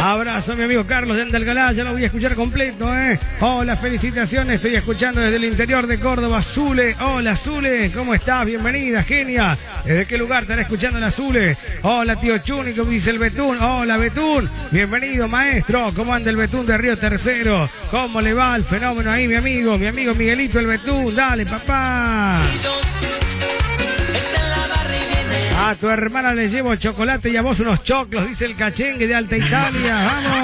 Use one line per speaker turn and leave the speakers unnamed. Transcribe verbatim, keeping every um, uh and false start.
Abrazo a mi amigo Carlos de Alcalá, ya lo voy a escuchar completo, ¿eh? Hola, felicitaciones, estoy escuchando desde el interior de Córdoba, Zule. Hola, Zule, ¿cómo estás? Bienvenida, genia. ¿Desde qué lugar estará escuchando la Zule? Hola, tío Chuni, como dice el Betún. Hola, Betún. Bienvenido, maestro. ¿Cómo anda el Betún de Río Tercero? ¿Cómo le va el fenómeno ahí, mi amigo? Mi amigo Miguelito el Betún. Dale, papá. A tu hermana le llevo chocolate y a vos unos choclos, dice el cachengue de Alta Italia. ¡Vamos!